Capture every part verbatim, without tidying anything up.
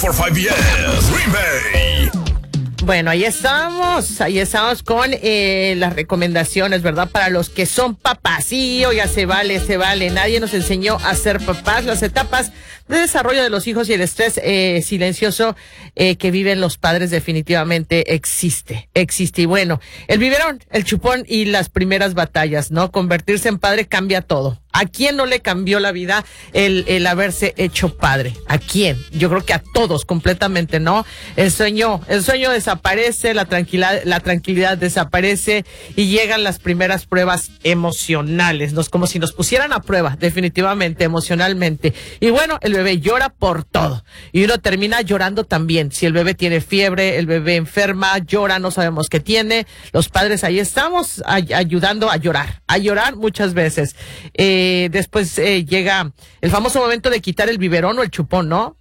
por cinco B S Green Bay. Bueno, ahí estamos, ahí estamos con eh, las recomendaciones, ¿verdad? Para los que son papás. Sí, oiga, se vale, se vale. Nadie nos enseñó a ser papás. Las etapas de desarrollo de los hijos y el estrés eh, silencioso eh, que viven los padres definitivamente existe, existe. Y bueno, el biberón, el chupón y las primeras batallas, ¿no? Convertirse en padre cambia todo. ¿A quién no le cambió la vida el, el haberse hecho padre? ¿A quién? Yo creo que a todos completamente, ¿no? El sueño, el sueño desaparece, la tranquilidad, la tranquilidad desaparece y llegan las primeras pruebas emocionales, ¿no? Como si nos pusieran a prueba, definitivamente, emocionalmente. Y bueno, el bebé llora por todo. Y uno termina llorando también. Si el bebé tiene fiebre, el bebé enferma, llora, no sabemos qué tiene. Los padres ahí estamos ay- ayudando a llorar, a llorar muchas veces. Eh, Eh, después eh, llega el famoso momento de quitar el biberón o el chupón, ¿no?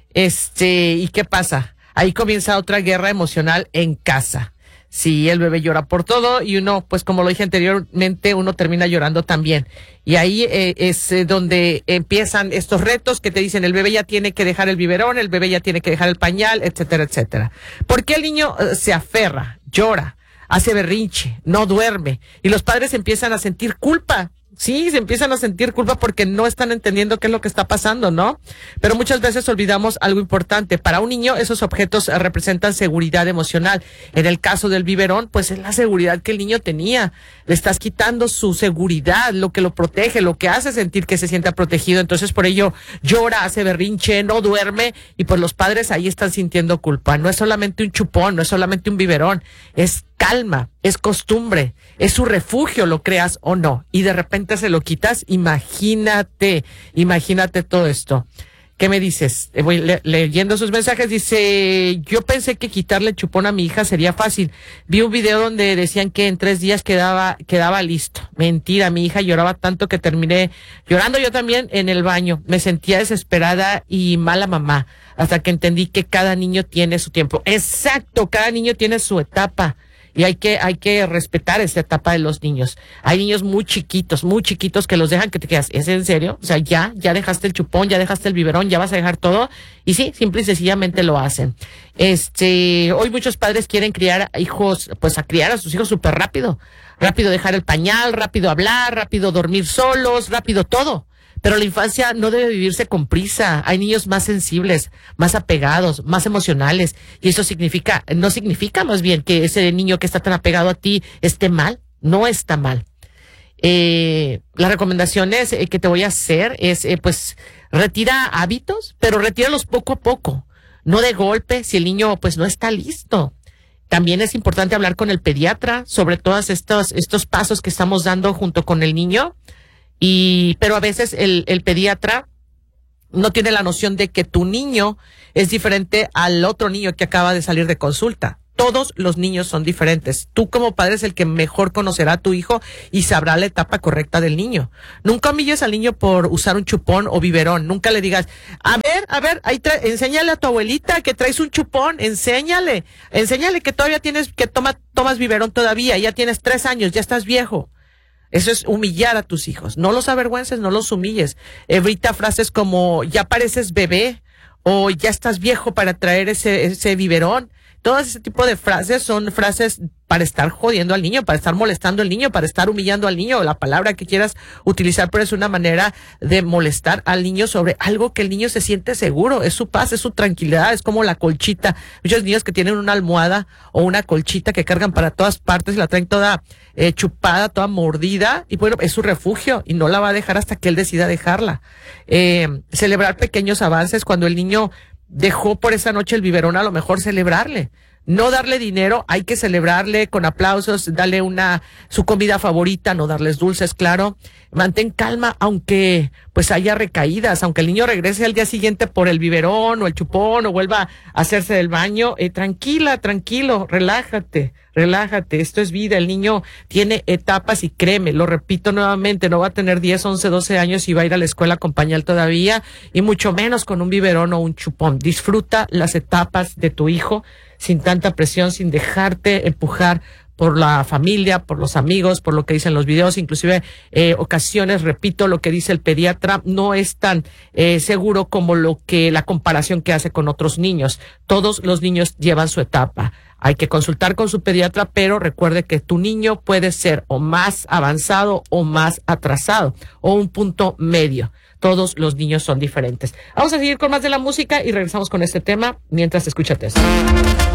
Este, ¿y qué pasa? Ahí comienza otra guerra emocional en casa. Sí, el bebé llora por todo y uno, pues como lo dije anteriormente, uno termina llorando también. Y ahí eh, es eh, donde empiezan estos retos que te dicen el bebé ya tiene que dejar el biberón, el bebé ya tiene que dejar el pañal, etcétera, etcétera. ¿Por qué el niño eh, se aferra, llora, hace berrinche, no duerme? Y los padres empiezan a sentir culpa. Sí, se empiezan a sentir culpa porque no están entendiendo qué es lo que está pasando, ¿no? Pero muchas veces olvidamos algo importante. Para un niño, esos objetos representan seguridad emocional. En el caso del biberón, pues es la seguridad que el niño tenía. Le estás quitando su seguridad, lo que lo protege, lo que hace sentir que se sienta protegido. Entonces, por ello, llora, hace berrinche, no duerme, y pues los padres ahí están sintiendo culpa. No es solamente un chupón, no es solamente un biberón, es calma, es costumbre, es su refugio, lo creas o no, y de repente se lo quitas. Imagínate, imagínate todo esto. ¿Qué me dices? Eh, voy le leyendo sus mensajes. Dice, yo pensé que quitarle el chupón a mi hija sería fácil. Vi un video donde decían que en tres días quedaba, quedaba listo. Mentira, mi hija lloraba tanto que terminé llorando yo también en el baño. Me sentía desesperada y mala mamá, hasta que entendí que cada niño tiene su tiempo. Exacto, cada niño tiene su etapa. Y hay que, hay que respetar esa etapa de los niños. Hay niños muy chiquitos, muy chiquitos que los dejan que te quedas. ¿Es en serio? O sea, ya, ya dejaste el chupón, ya dejaste el biberón, ya vas a dejar todo. Y sí, simple y sencillamente lo hacen. Este, hoy muchos padres quieren criar a hijos, pues a criar a sus hijos súper rápido. Rápido dejar el pañal, rápido hablar, rápido dormir solos, rápido todo. Pero la infancia no debe vivirse con prisa. Hay niños más sensibles, más apegados, más emocionales. Y eso significa, no significa más bien que ese niño que está tan apegado a ti esté mal. No está mal. Eh, las recomendaciones eh, que te voy a hacer es, eh, pues, retira hábitos, pero retíralos poco a poco. No de golpe si el niño, pues, no está listo. También es importante hablar con el pediatra sobre todos estos, estos pasos que estamos dando junto con el niño. Y, pero a veces el, el pediatra no tiene la noción de que tu niño es diferente al otro niño que acaba de salir de consulta. Todos los niños son diferentes. Tú como padre es el que mejor conocerá a tu hijo y sabrá la etapa correcta del niño. Nunca humilles al niño por usar un chupón o biberón. Nunca le digas, a ver, a ver, ahí tra- enséñale a tu abuelita que traes un chupón, enséñale, enséñale que todavía tienes, que toma, tomas biberón todavía, ya tienes tres años, ya estás viejo. Eso es humillar a tus hijos. No los avergüences, no los humilles. Evita frases como, ya pareces bebé, o ya estás viejo para traer ese, ese biberón. Todo ese tipo de frases son frases para estar jodiendo al niño, para estar molestando al niño, para estar humillando al niño, o la palabra que quieras utilizar, pero es una manera de molestar al niño sobre algo que el niño se siente seguro, es su paz, es su tranquilidad, es como la colchita. Muchos niños que tienen una almohada o una colchita que cargan para todas partes y la traen toda eh, chupada, toda mordida, y bueno, es su refugio y no la va a dejar hasta que él decida dejarla. Eh, celebrar pequeños avances cuando el niño dejó por esa noche el biberón, a lo mejor celebrarle. No darle dinero, hay que celebrarle con aplausos, darle una, su comida favorita, no darles dulces, claro. Mantén calma, aunque pues haya recaídas, aunque el niño regrese al día siguiente por el biberón o el chupón o vuelva a hacerse del baño, eh, tranquila, tranquilo, relájate, relájate, esto es vida, el niño tiene etapas y créeme, lo repito nuevamente, no va a tener diez, once, doce años y va a ir a la escuela con pañal todavía, y mucho menos con un biberón o un chupón. Disfruta las etapas de tu hijo sin tanta presión, sin dejarte empujar por la familia, por los amigos, por lo que dicen los videos, inclusive eh, ocasiones, repito, lo que dice el pediatra no es tan eh, seguro como lo que la comparación que hace con otros niños. Todos los niños llevan su etapa. Hay que consultar con su pediatra, pero recuerde que tu niño puede ser o más avanzado o más atrasado o un punto medio. Todos los niños son diferentes. Vamos a seguir con más de la música y regresamos con este tema mientras escúchate esto.